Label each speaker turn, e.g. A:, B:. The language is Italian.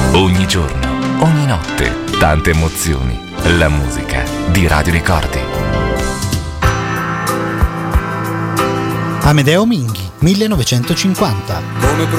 A: Ogni giorno, ogni notte, tante emozioni. La musica di Radio Ricordi.
B: Amedeo Minghi, 1950.
C: Come